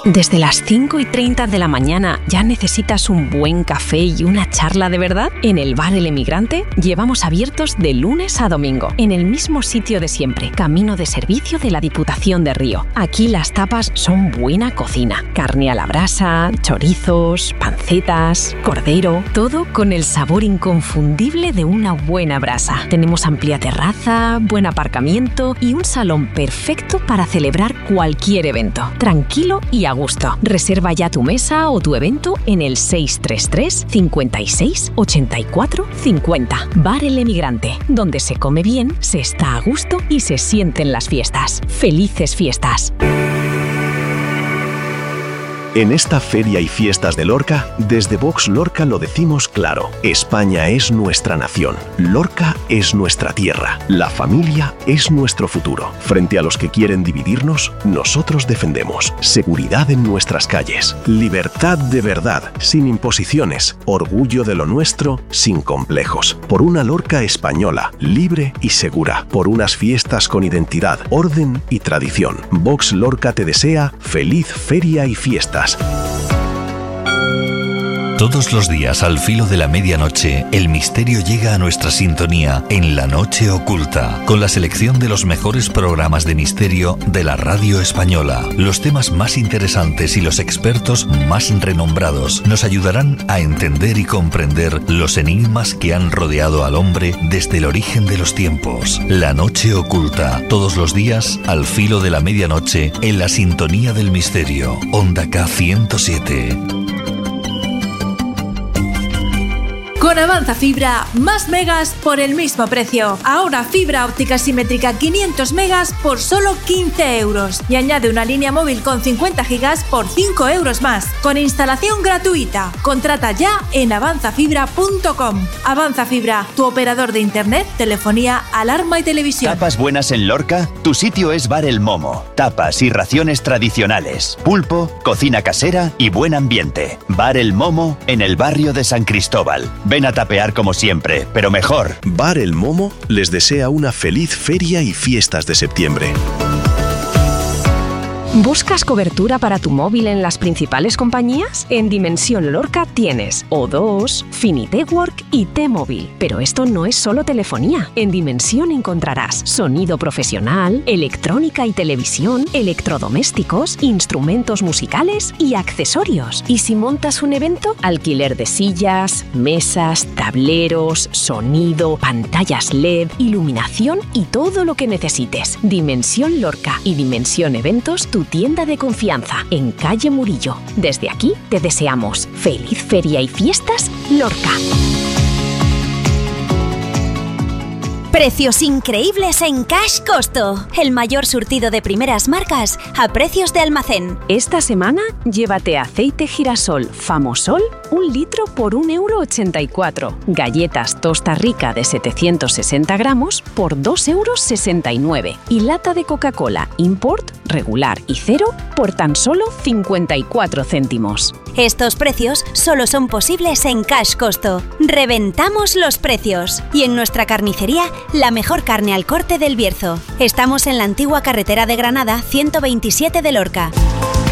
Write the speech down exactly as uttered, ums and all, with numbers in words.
¿Desde las cinco y treinta de la mañana ya necesitas un buen café y una charla de verdad? En el Bar El Emigrante llevamos abiertos de lunes a domingo, en el mismo sitio de siempre, camino de servicio de la Diputación de Río. Aquí las tapas son buena cocina. Carne a la brasa, chorizos, pancetas, cordero, todo con el sabor inconfundible de una buena brasa. Tenemos amplia terraza, buen aparcamiento y un salón perfecto para celebrar cualquier evento. Tranquilo y a gusto. Reserva ya tu mesa o tu evento en el seis tres tres, cincuenta y seis, ochenta y cuatro, cincuenta. Bar El Emigrante, donde se come bien, se está a gusto y se sienten las fiestas. ¡Felices fiestas! En esta feria y fiestas de Lorca, desde Vox Lorca lo decimos claro. España es nuestra nación. Lorca es nuestra tierra. La familia es nuestro futuro. Frente a los que quieren dividirnos, nosotros defendemos seguridad en nuestras calles, libertad de verdad, sin imposiciones, orgullo de lo nuestro, sin complejos. Por una Lorca española, libre y segura. Por unas fiestas con identidad, orden y tradición. Vox Lorca te desea feliz feria y fiestas. Todos los días al filo de la medianoche, el misterio llega a nuestra sintonía en La Noche Oculta, con la selección de los mejores programas de misterio de la radio española. Los temas más interesantes y los expertos más renombrados nos ayudarán a entender y comprender los enigmas que han rodeado al hombre desde el origen de los tiempos. La Noche Oculta, todos los días al filo de la medianoche en la sintonía del misterio. Onda K ciento siete. Con Avanza Fibra, más megas por el mismo precio. Ahora fibra óptica simétrica quinientos megas por solo quince euros. Y añade una línea móvil con cincuenta gigas por cinco euros más. Con instalación gratuita. Contrata ya en avanza fibra punto com. Avanza Fibra, tu operador de internet, telefonía, alarma y televisión. ¿Tapas buenas en Lorca? Tu sitio es Bar El Momo. Tapas y raciones tradicionales. Pulpo, cocina casera y buen ambiente. Bar El Momo en el barrio de San Cristóbal. Ven a tapear como siempre, pero mejor. Bar El Momo les desea una feliz feria y fiestas de septiembre. ¿Buscas cobertura para tu móvil en las principales compañías? En Dimensión Lorca tienes O dos, Finitework y T-Mobile. Pero esto no es solo telefonía. En Dimensión encontrarás sonido profesional, electrónica y televisión, electrodomésticos, instrumentos musicales y accesorios. Y si montas un evento, alquiler de sillas, mesas, tableros, sonido, pantallas L E D, iluminación y todo lo que necesites. Dimensión Lorca y Dimensión Eventos, tu tienda de confianza, en calle Murillo. Desde aquí te deseamos feliz feria y fiestas, Lorca. Precios increíbles en Cash Costo. El mayor surtido de primeras marcas a precios de almacén. Esta semana llévate aceite girasol Famosol un litro por un euro ochenta y cuatro. Galletas Tosta Rica de setecientos sesenta gramos por dos euros sesenta y nueve. Y lata de Coca-Cola Import regular y cero por tan solo cincuenta y cuatro céntimos. Estos precios solo son posibles en Cash Costo. Reventamos los precios. Y en nuestra carnicería, la mejor carne al corte del Bierzo. Estamos en la antigua carretera de Granada ciento veintisiete de Lorca.